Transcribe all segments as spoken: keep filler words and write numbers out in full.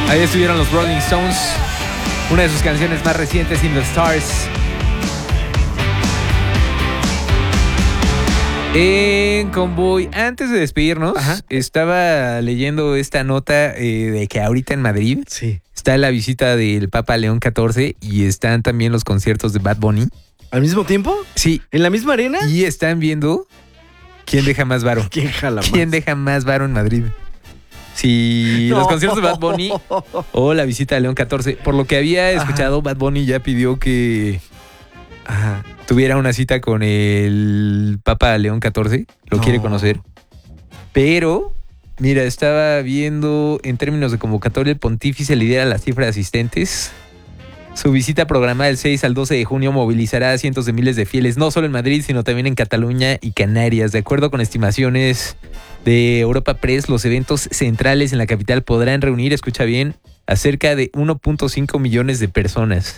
Ahí estuvieron los Rolling Stones. Una de sus canciones más recientes, In the Stars. En Convoy, antes de despedirnos, Ajá. estaba leyendo esta nota eh, de que ahorita en Madrid sí. está la visita del Papa León catorce y están también los conciertos de Bad Bunny. ¿Al mismo tiempo? Sí. ¿En la misma arena? Y están viendo quién deja más varo. ¿Quién jala más? ¿Quién deja más varo en Madrid? Si no. Los conciertos de Bad Bunny o la visita de León catorce. Por lo que había escuchado, Ajá. Bad Bunny ya pidió que Ajá. tuviera una cita con el Papa León catorce. Lo no. quiere conocer. Pero, mira, estaba viendo en términos de convocatoria, el pontífice lidera la cifra de asistentes. Su visita programada del seis al doce de junio movilizará a cientos de miles de fieles, no solo en Madrid, sino también en Cataluña y Canarias. De acuerdo con estimaciones de Europa Press, los eventos centrales en la capital podrán reunir, escucha bien, a cerca de uno punto cinco millones de personas.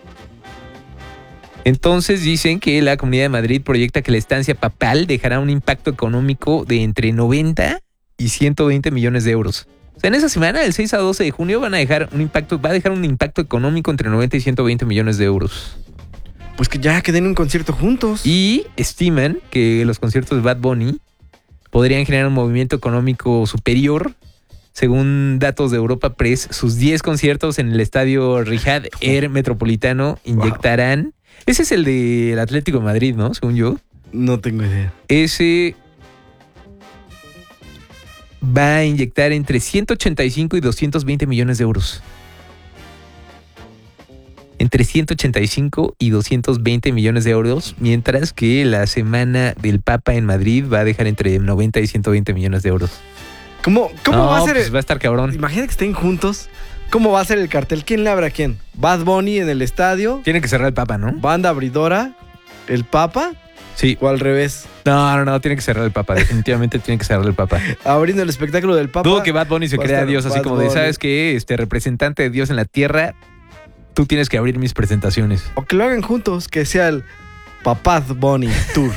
Entonces dicen que la Comunidad de Madrid proyecta que la estancia papal dejará un impacto económico de entre noventa y ciento veinte millones de euros. O sea, en esa semana, del seis a doce de junio, van a dejar un impacto, va a dejar un impacto económico entre noventa y ciento veinte millones de euros. Pues que ya que den un concierto juntos. Y estiman que los conciertos de Bad Bunny podrían generar un movimiento económico superior. Según datos de Europa Press, sus diez conciertos en el estadio Riyad Air Metropolitano inyectarán... Wow. Ese es el del Atlético de Madrid, ¿no? Según yo. No tengo idea. Ese... va a inyectar entre ciento ochenta y cinco y doscientos veinte millones de euros. Entre ciento ochenta y cinco y doscientos veinte millones de euros, mientras que la semana del Papa en Madrid va a dejar entre noventa y ciento veinte millones de euros. ¿Cómo, cómo no, va a ser? Pues va a estar cabrón. Imagínate que estén juntos. ¿Cómo va a ser el cartel? ¿Quién le abre a quién? Bad Bunny en el estadio. Tiene que cerrar el Papa, ¿no? Banda abridora. ¿El Papa? Sí. ¿O al revés? No, no, no, tiene que cerrar el Papa. Definitivamente tiene que cerrar el Papa. Abriendo el espectáculo del Papa. Dudo que Bad Bunny se crea Dios, así como de, ¿sabes qué? Este representante de Dios en la tierra, tú tienes que abrir mis presentaciones. O que lo hagan juntos, que sea el Papad Bunny Tour.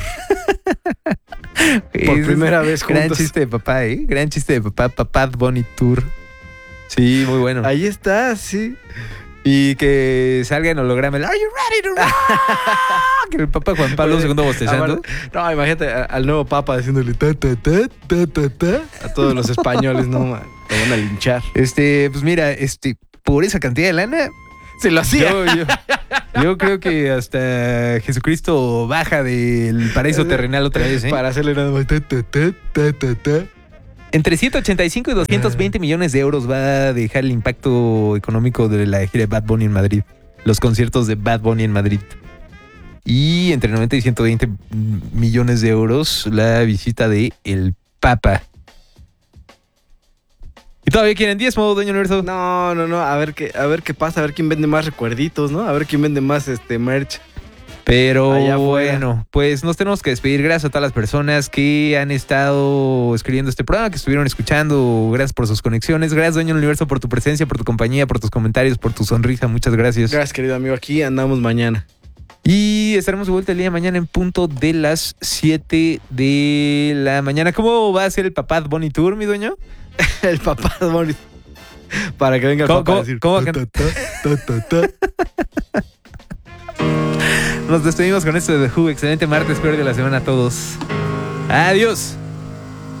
Por es primera vez juntos. Gran chiste de papá, ¿eh? Gran chiste de papá, Papad Bunny Tour. Sí, muy bueno. Ahí está, sí. Y que salga en holograma el Are you ready to rock? Que el Papa Juan Pablo segundo bostezando. No, imagínate al nuevo Papa diciéndole ta, ta, ta, ta, ta, ta, a todos los españoles, no, man, te van a linchar. Este, pues mira, este, por esa cantidad de lana se lo hacía. Yo, yo, yo creo que hasta Jesucristo baja del paraíso terrenal otra vez, ¿eh? Para hacerle nada más ta, ta, ta, ta, ta, ta. Entre ciento ochenta y cinco y doscientos veinte millones de euros va a dejar el impacto económico de la gira de Bad Bunny en Madrid. Los conciertos de Bad Bunny en Madrid. Y entre noventa y ciento veinte millones de euros la visita de el Papa. ¿Y todavía quieren diezmo, Doña Universo? No, no, no. A ver qué, a ver qué pasa. A ver quién vende más recuerditos, ¿no? A ver quién vende más este merch. Pero bueno, pues nos tenemos que despedir. Gracias a todas las personas que han estado escribiendo este programa, que estuvieron escuchando. Gracias por sus conexiones. Gracias, Doña Universo, por tu presencia, por tu compañía, por tus comentarios, por tu sonrisa. Muchas gracias. Gracias, querido amigo. Aquí andamos mañana. Y estaremos de vuelta el día de mañana en punto de las siete de la mañana. ¿Cómo va a ser el Papad Bunny Tour, mi dueño? El Papad Bunny. Para que venga el ¿Cómo, Papa cómo, a decir. ¿cómo ta, ta, ta, ta, ta. Nos despedimos con esto de The Who. Excelente martes, peor de la semana a todos. Adiós.